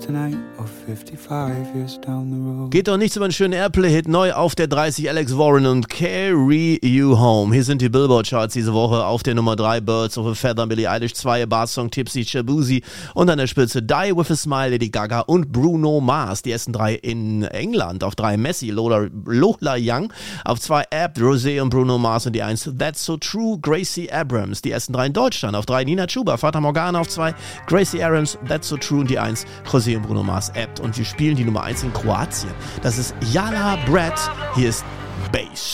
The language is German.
tonight or 55 years down the road. Geht doch nichts über einen schönen Airplay-Hit. Neu auf der 30 Alex Warren und Carry You Home. Hier sind die Billboard-Charts diese Woche. Auf der Nummer 3 Birds of a Feather, Billie Eilish, 2 Bar-Song Tipsy, Shabuzi und an der Spitze Die With a Smile, Lady Gaga und Bruno Mars. Die ersten 3 in England. Auf 3 Messi, Lola Young. Auf 2 Abt, Rosé und Bruno Mars und die 1 That's So True, Gracie Abrams. Die ersten 3 in Deutschland. Auf 3 Nina Chuba, Fata Morgana. Auf 2 Gracie Abrams, That's So True und die 1 José und Bruno Mars, Abt. Und wir spielen die Nummer 1 in Kroatien. Das ist Jala Brad. Hier ist Bass.